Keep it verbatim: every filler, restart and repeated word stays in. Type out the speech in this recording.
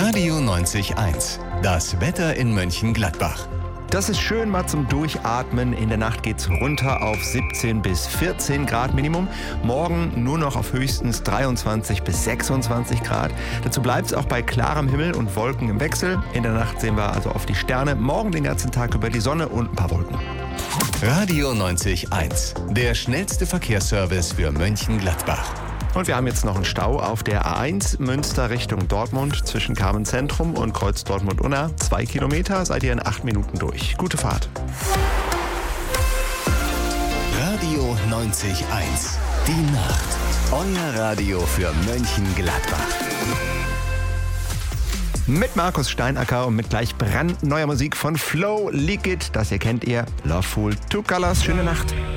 Radio neunzig Komma eins. Das Wetter in Mönchengladbach. Das ist schön mal zum Durchatmen. In der Nacht geht's runter auf siebzehn bis vierzehn Grad Minimum. Morgen nur noch auf höchstens dreiundzwanzig bis sechsundzwanzig Grad. Dazu bleibt's auch bei klarem Himmel und Wolken im Wechsel. In der Nacht sehen wir also auf die Sterne. Morgen den ganzen Tag über die Sonne und ein paar Wolken. Radio neunzig Komma eins. Der schnellste Verkehrsservice für Mönchengladbach. Und wir haben jetzt noch einen Stau auf der A eins Münster Richtung Dortmund zwischen Carmen Zentrum und Kreuz Dortmund-Unna. Zwei Kilometer, seid ihr in acht Minuten durch. Gute Fahrt. Radio neunzig Komma eins. Die Nacht. Euer Radio für Mönchengladbach. Mit Markus Steinacker und mit gleich brandneuer Musik von Flow Liquid. Das hier kennt ihr. Loveful Two Colors. Schöne Nacht.